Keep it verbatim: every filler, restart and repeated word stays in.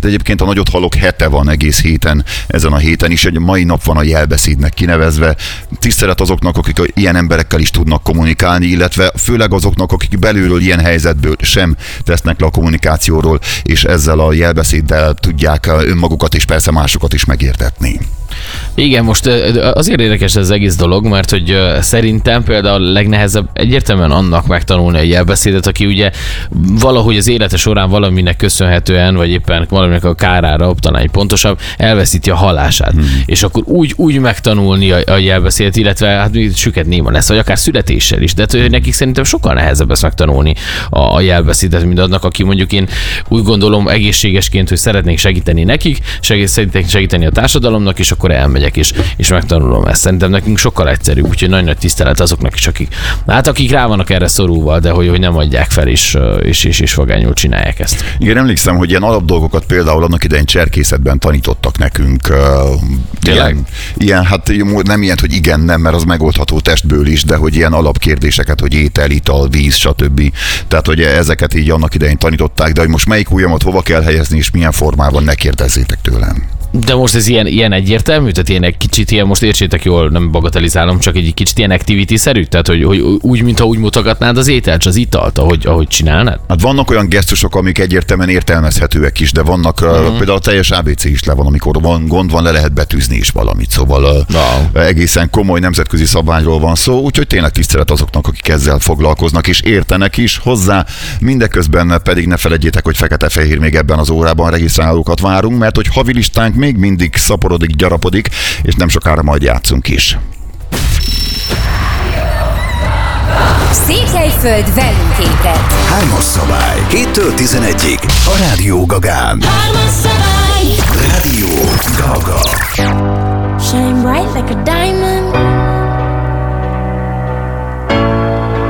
egyébként a Nagyot Hallok hete van egész héten, ezen a héten is, egy mai nap van a jelbeszédnek kinevezve. Tisztelet azoknak, akik ilyen emberekkel is tudnak kommunikálni, illetve főleg azoknak, akik belülről ilyen helyzetből sem tesznek le a kommunikációról, és ezzel a jelbeszéddel tudják önmagukat és persze másokat is megértetni. Igen, most azért érdekes ez az egész dolog, mert hogy szerintem például a legnehezebb egyértelműen annak megtanulni a jelbeszédet, aki ugye valahogy az élete során valaminek köszönhetően, vagy éppen valaminek a kárára, talán pontosabb, elveszíti a hallását. Hmm. És akkor úgy, úgy megtanulni a, a jelbeszédet, illetve hát süket néma lesz, vagy akár születéssel is, de hát, nekik szerintem sokkal nehezebb ezt megtanulni a, a jelbeszédet, mint annak, aki mondjuk én úgy gondolom egészségesként, hogy szeretnék segíteni nekik, segíteni, segíteni a társadalomnak, és akkor elmegyek és, és megtanulom ezt. Szerintem nekünk sokkal egyszerűbb, úgyhogy nagy-nagy tisztelet azoknak is, akik, hát akik rá vannak erre szorulva, de hogy, hogy nem adják fel, és, és, és, és vagányul csinálják ezt. Igen, emlékszem, hogy ilyen alapdolgokat például annak idején cserkészetben tanítottak nekünk. Ilyen, ilyen, hát nem ilyen, hogy igen, nem, mert az megoldható testből is, de hogy ilyen alapkérdéseket, hogy étel, ital, víz, stb. Tehát, hogy ezeket így annak idején tanították, de hogy most melyik ujjamat hova kell helyezni, és milyen formában, ne kérdezzétek tőlem. De most ez ilyen, ilyen egyértelmű? Tehát ilyen egy kicsit ilyen, most értsétek jól, nem bagatelizálom, csak egy kicsit ilyen activity-szerű? Tehát, hogy, hogy úgy, mintha úgy mutogatnád az ételt, az italt, ahogy, ahogy csinálnád? Hát vannak olyan gesztusok, amik egyértelműen értelmezhetőek is, de vannak, uh-huh. például a teljes á bé cé is le van, amikor van gond van, le lehet betűzni is valamit, szóval wow. egészen komoly nemzetközi szabványról van szó, úgyhogy tényleg tisztelet azoknak, akik ezzel foglalkoznak és értenek is hozzá, mindeközben pedig ne feledjétek, hogy fekete-fehér még ebben az órában regisztrálókat várunk, mert hogy havilistánk még mindig szaporodik, gyarapodik, és nem sokára majd játszunk is. Székelyföld velünk ébredt. Hármas szabály. héttől tizenegyig a Rádió Gagán. Hármas szabály. Rádió Gaga. Shine bright like a diamond.